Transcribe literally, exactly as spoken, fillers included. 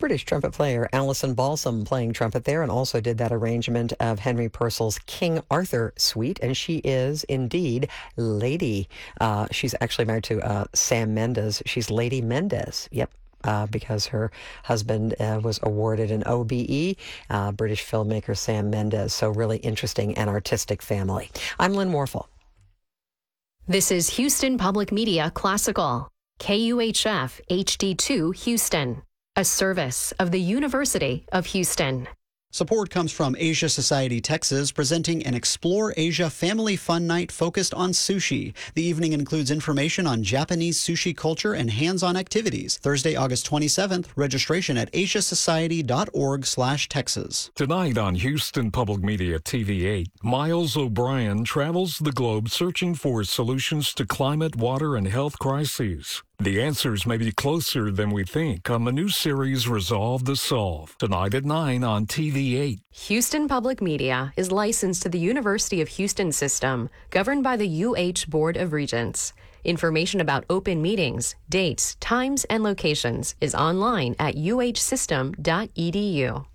British trumpet player Alison Balsam playing trumpet there, and also did that arrangement of Henry Purcell's King Arthur Suite. And she is indeed Lady. Uh, she's actually married to uh, Sam Mendes. She's Lady Mendez. Yep. Uh, because her husband uh, was awarded an O B E, uh, British filmmaker Sam Mendes. So really interesting and artistic family. I'm Lynn Warfel. This is Houston Public Media Classical, K U H F H D two Houston, a service of the University of Houston. Support comes from Asia Society Texas, presenting an Explore Asia Family Fun Night focused on sushi. The evening includes information on Japanese sushi culture and hands-on activities. Thursday, August twenty-seventh, registration at asiasociety.org slash Texas. Tonight on Houston Public Media T V eight, Miles O'Brien travels the globe searching for solutions to climate, water, and health crises. The answers may be closer than we think on the new series Resolve to Solve. Tonight at nine on T V eight. Houston Public Media is licensed to the University of Houston system, governed by the U H Board of Regents. Information about open meetings, dates, times, and locations is online at u h system dot e d u.